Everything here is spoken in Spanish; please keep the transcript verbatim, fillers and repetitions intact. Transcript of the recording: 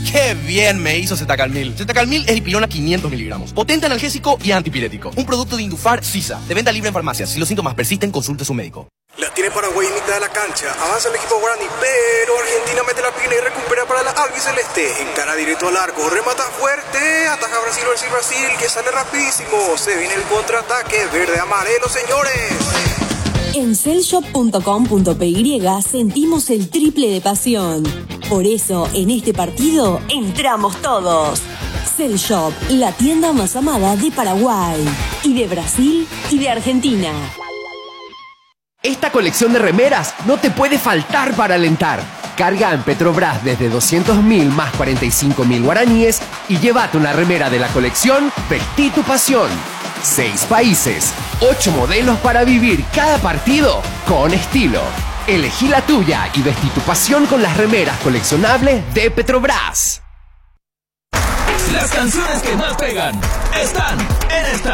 ¡Qué bien me hizo Zetacalmil! Zetacalmil es dipirona quinientos miligramos. Potente analgésico y antipirético. Un producto de Indufar Sisa. De venta libre en farmacias. Si los síntomas persisten, consulte a su médico. La tiene Paraguay en mitad de la cancha. Avanza el equipo guaraní, pero Argentina mete la pierna y recupera para la albiceleste. Encara directo al arco, remata fuerte. Ataja Brasil, Brasil, Brasil, que sale rapidísimo. Se viene el contraataque verde-amarelo, señores. En cellshop punto com punto p y sentimos el triple de pasión. Por eso, en este partido, entramos todos. Cellshop, la tienda más amada de Paraguay, y de Brasil, y de Argentina. Esta colección de remeras no te puede faltar para alentar. Carga en Petrobras desde doscientos mil más cuarenta y cinco mil guaraníes y llévate una remera de la colección Vestí tu pasión. Seis países, ocho modelos para vivir cada partido con estilo. Elegí la tuya y vestí tu pasión con las remeras coleccionables de Petrobras. Las canciones que más pegan están en esta.